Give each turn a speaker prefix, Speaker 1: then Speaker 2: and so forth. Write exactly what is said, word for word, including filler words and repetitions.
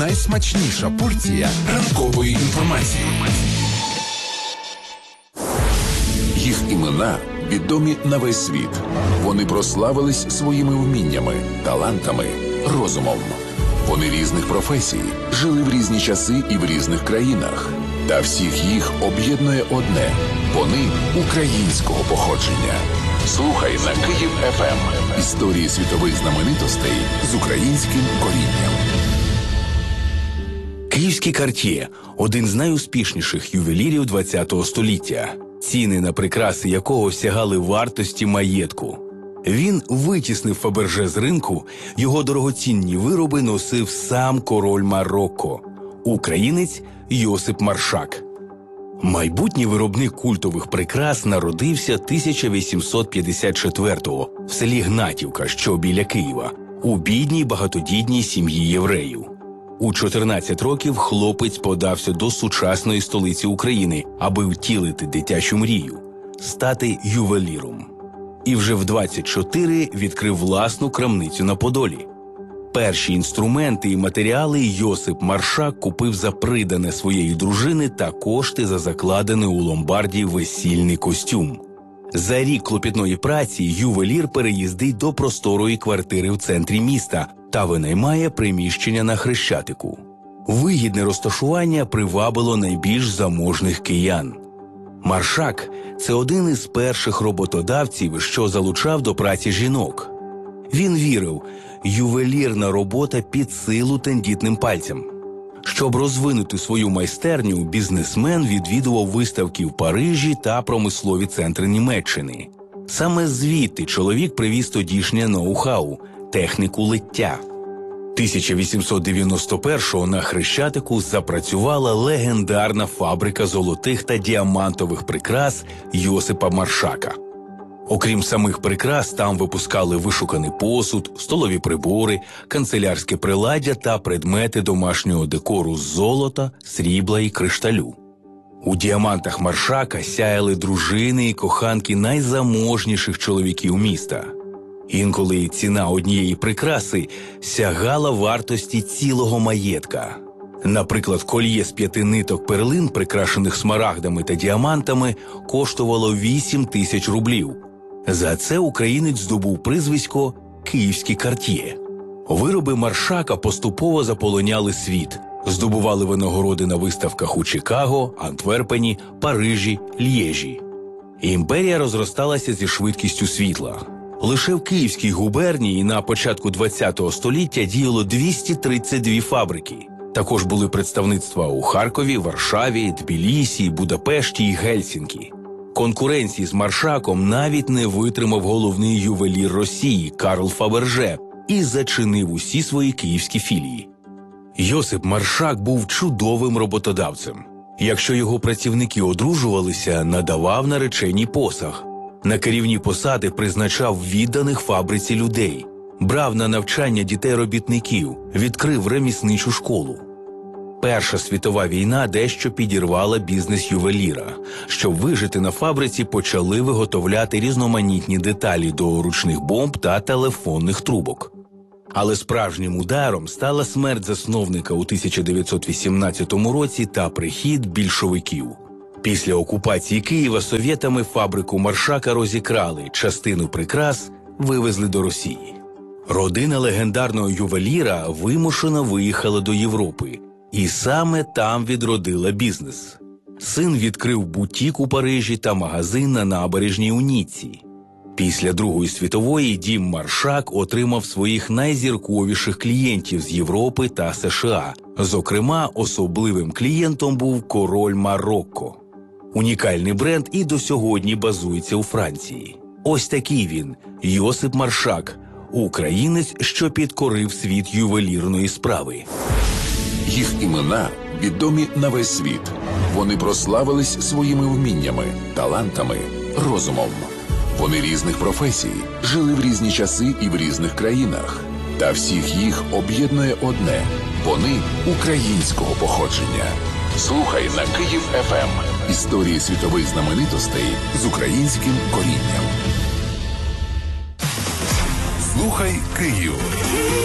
Speaker 1: найсмачніша порція ранкової інформації. Їх імена відомі на весь світ. Вони прославились своїми вміннями, талантами, розумом. Вони різних професій, жили в різні часи і в різних країнах. Та всіх їх об'єднує одне – вони українського походження. Слухай на Київ еф ем. Історії світових знаменитостей з українським корінням.
Speaker 2: Київський Cartier – один з найуспішніших ювелірів ХХ століття, ціни на прикраси якого сягали вартості маєтку. Він витіснив Фаберже з ринку, його дорогоцінні вироби носив сам король Марокко – українець Йосип Маршак. Майбутній виробник культових прикрас народився тисяча вісімсот п'ятдесят четвертого в селі Гнатівка, що біля Києва, у бідній багатодітній сім'ї євреїв. У чотирнадцять років хлопець подався до сучасної столиці України, аби втілити дитячу мрію – стати ювеліром. І вже в двадцять чотири відкрив власну крамницю на Подолі. Перші інструменти і матеріали Йосип Маршак купив за придане своєї дружини та кошти за закладений у ломбарді весільний костюм. За рік клопітної праці ювелір переїздить до просторої квартири в центрі міста та винаймає приміщення на Хрещатику. Вигідне розташування привабило найбільш заможних киян. Маршак – це один із перших роботодавців, що залучав до праці жінок. Він вірив, ювелірна робота під силу тендітним пальцям. Щоб розвинути свою майстерню, бізнесмен відвідував виставки в Парижі та промислові центри Німеччини. Саме звідти чоловік привіз тодішнє ноу-хау – техніку лиття. тисяча вісімсот дев'яносто першого на Хрещатику запрацювала легендарна фабрика золотих та діамантових прикрас Йосипа Маршака. Окрім самих прикрас, там випускали вишуканий посуд, столові прибори, канцелярське приладдя та предмети домашнього декору з золота, срібла і кришталю. У діамантах Маршака сяяли дружини і коханки найзаможніших чоловіків міста. Інколи ціна однієї прикраси сягала вартості цілого маєтка. Наприклад, кольє з п'яти ниток перлин, прикрашених смарагдами та діамантами, коштувало вісім тисяч рублів. За це українець здобув прізвисько «Київський Cartier». Вироби Маршака поступово заполоняли світ, здобували винагороди на виставках у Чикаго, Антверпені, Парижі, Льєжі. Імперія розросталася зі швидкістю світла. Лише в Київській губернії на початку ХХ століття діяло двісті тридцять дві фабрики. Також були представництва у Харкові, Варшаві, Тбілісі, Будапешті і Гельсінкі. Конкуренції з Маршаком навіть не витримав головний ювелір Росії Карл Фаберже і зачинив усі свої київські філії. Йосип Маршак був чудовим роботодавцем. Якщо його працівники одружувалися, надавав нареченій посаг. На керівні посади призначав відданих фабриці людей. Брав на навчання дітей-робітників, відкрив ремісничу школу. Перша світова війна дещо підірвала бізнес ювеліра. Щоб вижити на фабриці, почали виготовляти різноманітні деталі до ручних бомб та телефонних трубок. Але справжнім ударом стала смерть засновника у тисяча дев'ятсот вісімнадцятому році та прихід більшовиків. Після окупації Києва совєтами фабрику Маршака розікрали, частину прикрас вивезли до Росії. Родина легендарного ювеліра вимушено виїхала до Європи. І саме там відродила бізнес. Син відкрив бутік у Парижі та магазин на набережній у Ніцці. Після Другої світової дім Маршак отримав своїх найзірковіших клієнтів з Європи та США. Зокрема, особливим клієнтом був король Марокко. Унікальний бренд і до сьогодні базується у Франції. Ось такий він – Йосип Маршак, українець, що підкорив світ ювелірної справи.
Speaker 1: Їх імена відомі на весь світ. Вони прославились своїми вміннями, талантами, розумом. Вони різних професій, жили в різні часи і в різних країнах. Та всіх їх об'єднує одне – вони українського походження. Слухай на Київ еф ем. Історії світових знаменитостей з українським корінням. Слухай Київ.